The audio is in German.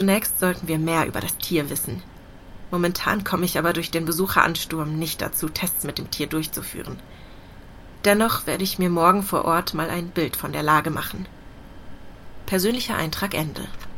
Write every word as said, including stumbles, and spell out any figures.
Zunächst sollten wir mehr über das Tier wissen. Momentan komme ich aber durch den Besucheransturm nicht dazu, Tests mit dem Tier durchzuführen. Dennoch werde ich mir morgen vor Ort mal ein Bild von der Lage machen. Persönlicher Eintrag Ende.